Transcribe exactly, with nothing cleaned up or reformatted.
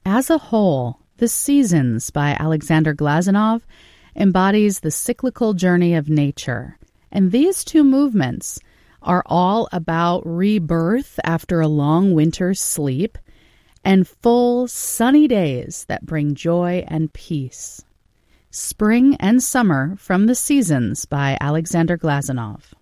As a whole, The Seasons by Alexander Glazunov embodies the cyclical journey of nature, and these two movements are all about rebirth after a long winter's sleep and full sunny days that bring joy and peace. Spring and Summer from The Seasons by Alexander Glazunov.